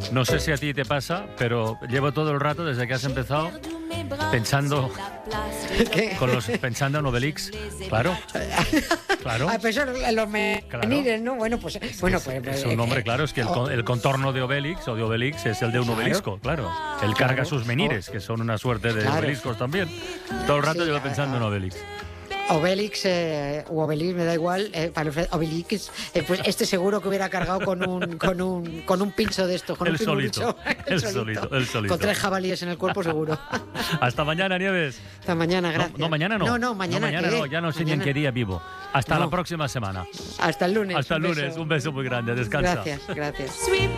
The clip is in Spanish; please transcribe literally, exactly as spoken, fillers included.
No sé si a ti te pasa, pero llevo todo el rato desde que has empezado pensando ¿Qué? con los pensando en Obelix, claro, claro. Ah, pues son los menires, Claro. ¿no? Bueno, pues, bueno, pues Es un nombre, claro, es que el, con- el contorno de Obelix o de Obelix es el de un Claro. obelisco, claro. Él carga sus menires, que son una suerte de Claro. obeliscos también. Todo el rato Sí, llevo a- pensando en Obelix. Obelix eh, o Obelix, me da igual, eh, para Alfred- Obelix, eh, pues este seguro que hubiera cargado con un con un con un pincho de estos, con El un solito, pingurucho. el solito, el solito. Con tres jabalíes en el cuerpo seguro. Hasta mañana, Nieves. Hasta mañana, No, gracias. no, mañana no. No, no, mañana, mañana ¿qué? no, ya no sé ni en Mañana. qué día vivo. Hasta No. la próxima semana. Hasta el lunes. Hasta el un lunes, beso. un beso muy grande, descansa. Gracias, gracias. Sweep